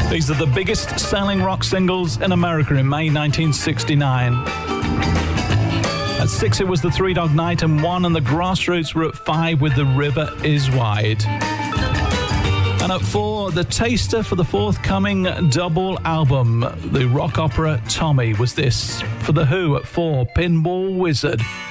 These are the biggest selling rock singles in America in May 1969. At 6, it was the Three Dog Night, and 1 and the Grassroots were at 5 with The River Is Wide. And at 4, the taster for the forthcoming double album, the rock opera Tommy, was this. For The Who at 4, Pinball Wizard.